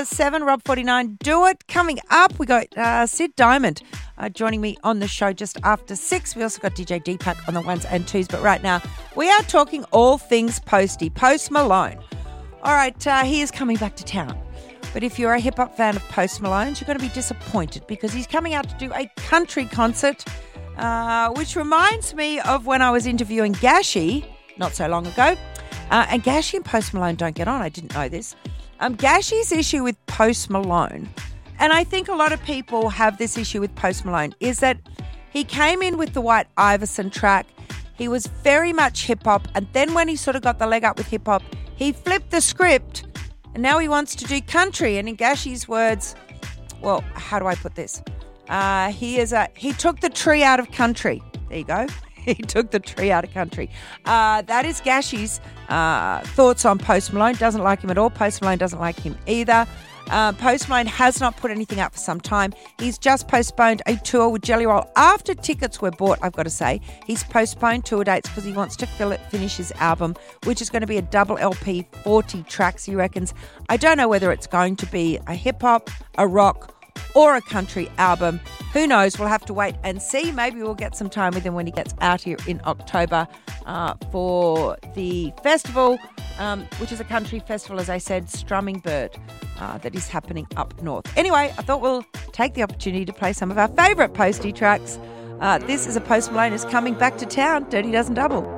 7, Rob 49. Do it. Coming up, we got Sid Diamond joining me on the show just after 6. We also got DJ Deepak on the 1s and 2s. But right now, we are talking all things Posty. Post Malone. All right, he is coming back to town. But if you're a hip-hop fan of Post Malone's, you're going to be disappointed because he's coming out to do a country concert, which reminds me of when I was interviewing Gashi not so long ago. And Gashi and Post Malone don't get on. I didn't know this. Gashi's issue with Post Malone, and I think a lot of people have this issue with Post Malone, is that he came in with the White Iverson track. He was very much hip-hop, and then when he sort of got the leg up with hip-hop, he flipped the script, and now he wants to do country. And in Gashi's words, well, how do I put this? He took the tree out of country. There you go. He took the tree out of country. That is Gashi's thoughts on Post Malone. Doesn't like him at all. Post Malone doesn't like him either. Post Malone has not put anything up for some time. He's just postponed a tour with Jelly Roll. After tickets were bought, I've got to say, he's postponed tour dates because he wants to finish his album, which is going to be a double LP, 40 tracks, he reckons. I don't know whether it's going to be a hip-hop, a rock, or a country album. Who knows? We'll have to wait and see. Maybe we'll get some time with him when he gets out here in October for the festival, which is a country festival, as I said, Strumming Bird, that is happening up north. Anyway, I thought we'll take the opportunity to play some of our favourite Posty tracks. This is a Post Malone is coming back to town. Dirty Dozen Double.